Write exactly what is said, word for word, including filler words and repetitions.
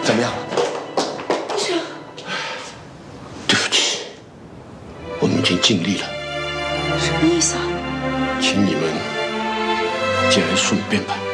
怎么样？ 医生， 对不起，我们已经尽力了。 什么意思啊？ 请你们节哀顺变吧。